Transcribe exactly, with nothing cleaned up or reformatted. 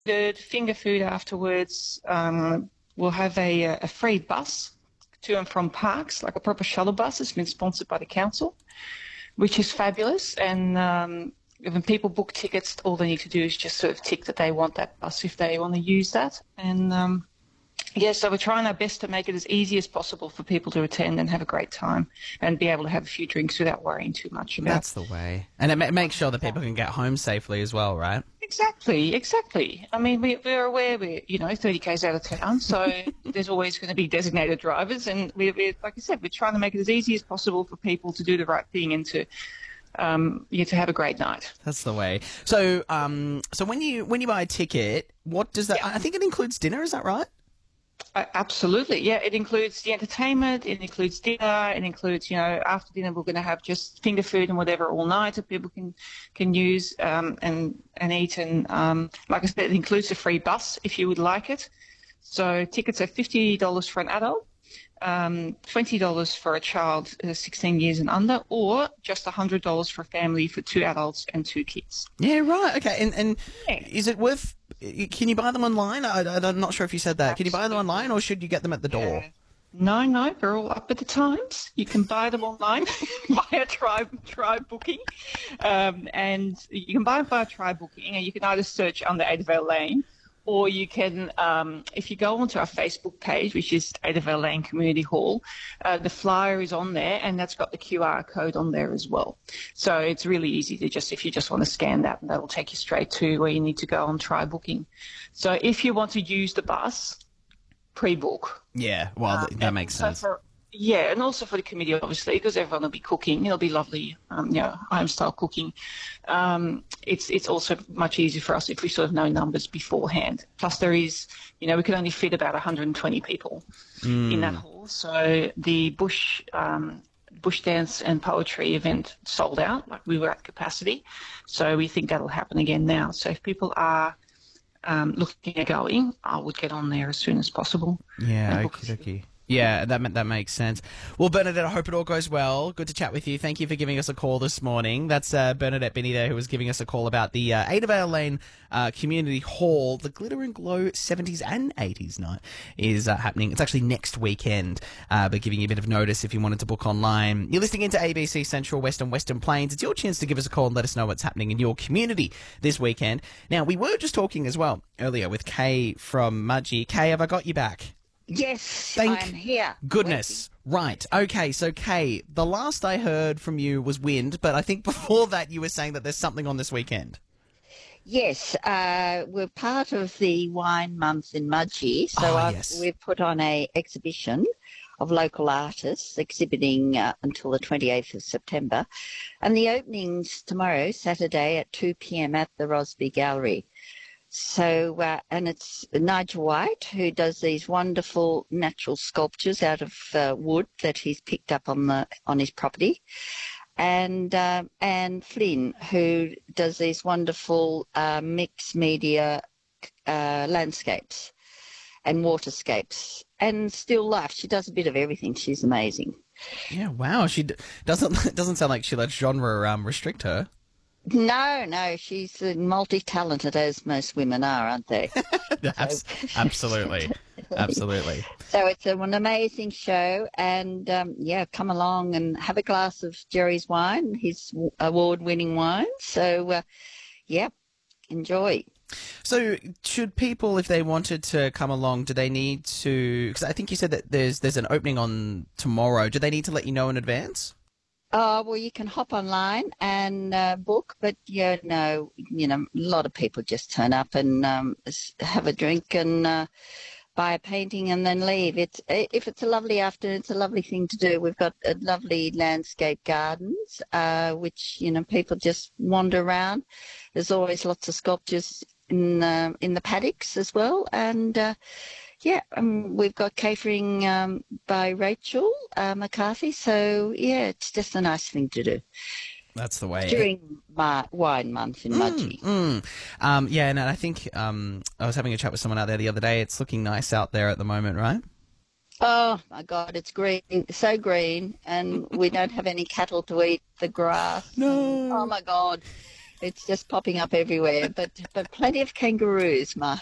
The finger food afterwards. Um, we'll have a, a free bus to and from parks, like a proper shuttle bus. It's been sponsored by the council, which is fabulous. And um, when people book tickets, all they need to do is just sort of tick that they want that bus if they want to use that. And um, yeah, so we're trying our best to make it as easy as possible for people to attend and have a great time and be able to have a few drinks without worrying too much about. That's the way. And it ma- makes sure that people can get home safely as well, right? Exactly, exactly. I mean, we, we're aware we're, you know, thirty kays out of town, so there's always going to be designated drivers. And we're, we're, like I said, we're trying to make it as easy as possible for people to do the right thing and to, um, yeah, to have a great night. That's the way. So, um, so when you when you buy a ticket, what does that? Yeah. I think it includes dinner. Is that right? Uh, absolutely, yeah. It includes the entertainment, it includes dinner, it includes, you know, after dinner we're going to have just finger food and whatever all night that people can can use um, and and eat. And um, like I said, it includes a free bus if you would like it. So tickets are fifty dollars for an adult, um, twenty dollars for a child uh, sixteen years and under, or just one hundred dollars for a family for two adults and two kids. Yeah, right. Okay, and and Yeah. is it worth? Can you buy them online? I, I, I'm not sure if you said that. Can you buy them online, or should you get them at the door? Yeah. No, no, they're all up at the Times. You can buy them online via Tribe Tribe Booking, um, and you can buy them via Tribe Booking, and you can either search under Adavale Lane, or you can, um, if you go onto our Facebook page, which is Adavale Lane Community Hall, uh, the flyer is on there, and that's got the Q R code on there as well. So it's really easy to just, if you just want to scan that, that'll take you straight to where you need to go on Try Booking. So if you want to use the bus, pre-book. Yeah, well, th- that And makes also sense. for- yeah, and also for the committee, obviously, because everyone will be cooking. It'll be lovely, um, you know, home-style cooking. Um, it's it's also much easier for us if we sort of know numbers beforehand. Plus, there is, you know, we can only fit about one hundred twenty people in that hall. So the bush um, bush dance and poetry event sold out. Like, we were at capacity. So we think that'll happen again now. So if people are um, looking at going, I would get on there as soon as possible. Yeah, and book a okie few. dokie. Yeah, that ma- that makes sense. Well, Bernadette, I hope it all goes well. Good to chat with you. Thank you for giving us a call this morning. That's uh, Bernadette Binney there, who was giving us a call about the uh, Adavale Lane uh, Community Hall. The Glitter and Glow seventies and eighties night is uh, happening. It's actually next weekend, uh, but giving you a bit of notice if you wanted to book online. You're listening into A B C Central Western Western Plains. It's your chance to give us a call and let us know what's happening in your community this weekend. Now, we were just talking as well earlier with Kay from Mudgee. Kay, have I got you back? Yes, Thank I'm here. Goodness. Right. Okay. So, Kay, the last I heard from you was wind, but I think before that you were saying that there's something on this weekend. Yes, uh, we're part of the wine month in Mudgee, so Ah, I've, yes. we've put on a exhibition of local artists exhibiting uh, until the twenty-eighth of September, and the opening's tomorrow, Saturday at two p.m. at the Rosby Gallery. So, uh, and it's Nigel White who does these wonderful natural sculptures out of uh, wood that he's picked up on the on his property, and uh, and Flynn who does these wonderful uh, mixed media uh, landscapes and waterscapes and still life. She does a bit of everything. She's amazing. Yeah. Wow. She d- doesn't doesn't sound like she lets genre um, restrict her. No, no, she's uh, multi-talented, as most women are, aren't they? Abs- absolutely. Absolutely. So it's a, an amazing show, and um, yeah, come along and have a glass of Jerry's wine, his w- award-winning wine. So, uh, yeah, enjoy. So, should people, if they wanted to come along, do they need to? Because I think you said that there's there's an opening on tomorrow. Do they need to let you know in advance? Oh, well, you can hop online and uh, book, but yeah, no, you know, a lot of people just turn up and um, s- have a drink and uh, buy a painting and then leave. It's if it's a lovely afternoon, it's a lovely thing to do. We've got a lovely landscape gardens, uh, which you know people just wander around. There's always lots of sculptures in the in the paddocks as well, and. Uh, Yeah, um, we've got catering um, by Rachel uh, McCarthy. So, yeah, it's just a nice thing to do That's the way. during my wine month in Mudgee. Mm. Um, yeah, and I think um, I was having a chat with someone out there the other day. It's looking nice out there at the moment, right? Oh, my God, it's green, so green, and we don't have any cattle to eat the grass. No. Oh, my God. It's just popping up everywhere, but but plenty of kangaroos, Mark.